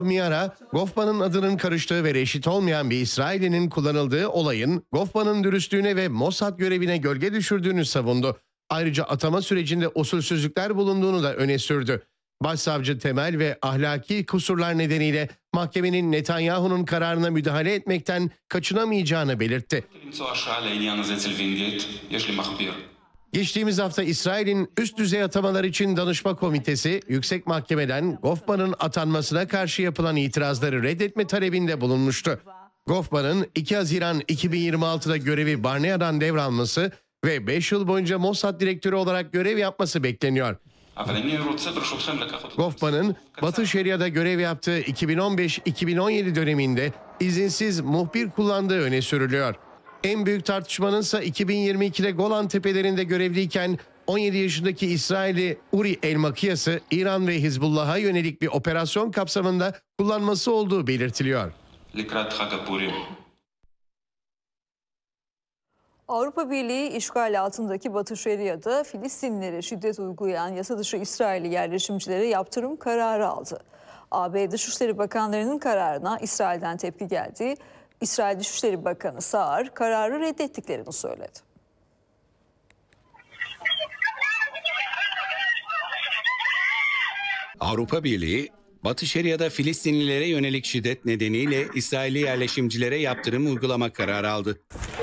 Miara, Gofman'ın adının karıştığı ve reşit olmayan bir İsrail'in kullanıldığı olayın Gofman'ın dürüstlüğüne ve Mossad görevine gölge düşürdüğünü savundu. Ayrıca atama sürecinde usulsüzlükler bulunduğunu da öne sürdü. Başsavcı temel ve ahlaki kusurlar nedeniyle mahkemenin Netanyahu'nun kararına müdahale etmekten kaçınamayacağını belirtti. Geçtiğimiz hafta İsrail'in üst düzey atamalar için danışma komitesi Yüksek Mahkeme'den Gofman'ın atanmasına karşı yapılan itirazları reddetme talebinde bulunmuştu. Gofman'ın 2 Haziran 2026'da görevi Barnea'dan devralması ve 5 yıl boyunca Mossad direktörü olarak görev yapması bekleniyor. Gofman'ın Batı Şeria'da görev yaptığı 2015-2017 döneminde izinsiz muhbir kullandığı öne sürülüyor. En büyük tartışmanın ise 2022'de Golan Tepelerinde görevliyken 17 yaşındaki İsrailli Uri El-Makiyas'ı İran ve Hizbullah'a yönelik bir operasyon kapsamında kullanması olduğu belirtiliyor. Avrupa Birliği işgal altındaki Batı Şeria'da Filistinlilere şiddet uygulayan yasa dışı İsrailli yerleşimcilere yaptırım kararı aldı. AB Dışişleri Bakanlarının kararına İsrail'den tepki geldi. İsrail Dışişleri Bakanı Saar kararı reddettiklerini söyledi. Avrupa Birliği, Batı Şeria'da Filistinlilere yönelik şiddet nedeniyle İsrailli yerleşimcilere yaptırım uygulama kararı aldı.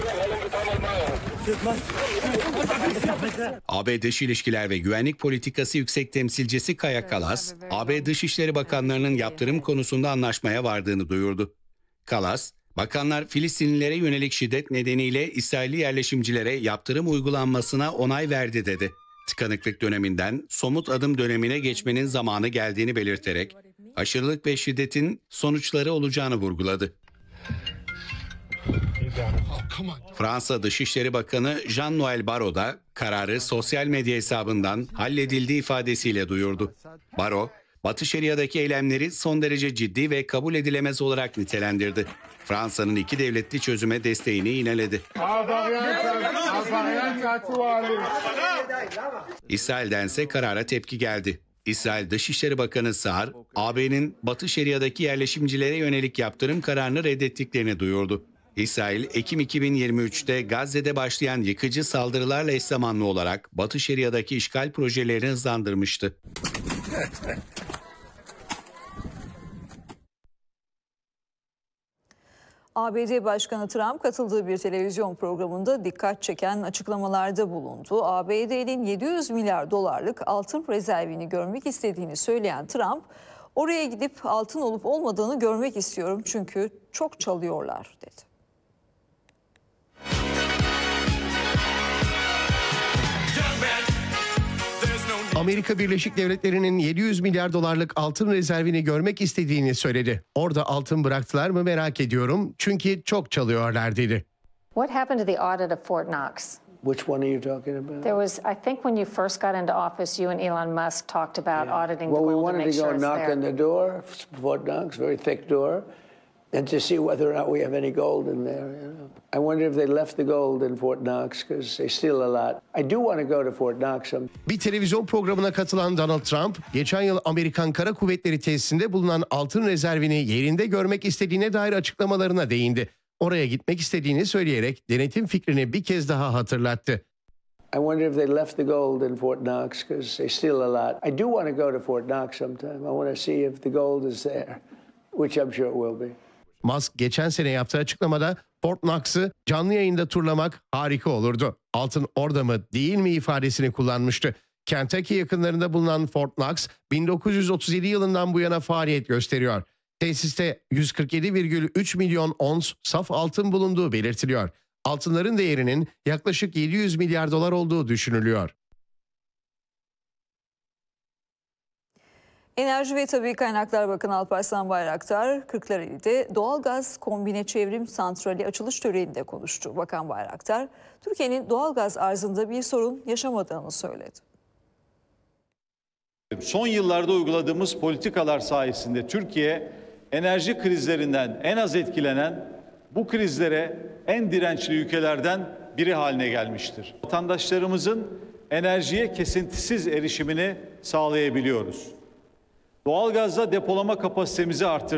AB Dış İlişkiler ve Güvenlik Politikası Yüksek Temsilcisi Kaja Kallas, AB Dışişleri Bakanlarının yaptırım konusunda anlaşmaya vardığını duyurdu. Kallas, bakanlar Filistinlilere yönelik şiddet nedeniyle İsrailli yerleşimcilere yaptırım uygulanmasına onay verdi dedi. Tıkanıklık döneminden somut adım dönemine geçmenin zamanı geldiğini belirterek aşırılık ve şiddetin sonuçları olacağını vurguladı. Fransa Dışişleri Bakanı Jean-Noël Barrot da kararı sosyal medya hesabından halledildiği ifadesiyle duyurdu. Barrot, Batı Şeria'daki eylemleri son derece ciddi ve kabul edilemez olarak nitelendirdi. Fransa'nın iki devletli çözüme desteğini yineledi. İsrail'dense karara tepki geldi. İsrail Dışişleri Bakanı Saar, AB'nin Batı Şeria'daki yerleşimcilere yönelik yaptırım kararını reddettiklerini duyurdu. İsrail, Ekim 2023'te Gazze'de başlayan yıkıcı saldırılarla eş zamanlı olarak Batı Şeria'daki işgal projelerini hızlandırmıştı. ABD Başkanı Trump katıldığı bir televizyon programında dikkat çeken açıklamalarda bulundu. ABD'nin 700 milyar dolarlık altın rezervini görmek istediğini söyleyen Trump, "Oraya gidip altın olup olmadığını görmek istiyorum çünkü çok çalıyorlar," dedi. Amerika Birleşik Devletleri'nin 700 milyar dolarlık altın rezervini görmek istediğini söyledi. Orada altın bıraktılar mı merak ediyorum çünkü çok çalıyorlar dedi. What happened to the audit of Fort Knox? Which one are you talking about? There was, I think when you first got into office, you and Elon Musk talked about auditing the Well, we gold to wanted make to sure go it's knock on there. the door, Fort Knox, very thick door, and to see whether or not we have any gold in there. You know? I wonder if they left the gold in Fort Knox because they steal a lot. I do want to go to Fort Knox. Bir televizyon programına katılan Donald Trump, geçen yıl Amerikan Kara Kuvvetleri tesisinde bulunan altın rezervini yerinde görmek istediğine dair açıklamalarına değindi. Oraya gitmek istediğini söyleyerek denetim fikrini bir kez daha hatırlattı. I wonder if they left the gold in Fort Knox because they steal a lot. I do want to go to Fort Knox sometime. I want to see if the gold is there, which I'm sure it will be. Musk geçen sene yaptığı açıklamada Fort Knox'ı canlı yayında turlamak harika olurdu. Altın orada mı değil mi ifadesini kullanmıştı. Kentucky yakınlarında bulunan Fort Knox 1937 yılından bu yana faaliyet gösteriyor. Tesiste 147,3 milyon ons saf altın bulunduğu belirtiliyor. Altınların değerinin yaklaşık 700 milyar dolar olduğu düşünülüyor. Enerji ve Tabii Kaynaklar Bakanı Alparslan Bayraktar, Kırklareli'de doğalgaz kombine çevrim santrali açılış töreninde konuştu. Bakan Bayraktar, Türkiye'nin doğalgaz arzında bir sorun yaşamadığını söyledi. Son yıllarda uyguladığımız politikalar sayesinde Türkiye enerji krizlerinden en az etkilenen, bu krizlere en dirençli ülkelerden biri haline gelmiştir. Vatandaşlarımızın enerjiye kesintisiz erişimini sağlayabiliyoruz. Doğalgazda depolama kapasitemizi arttırdık.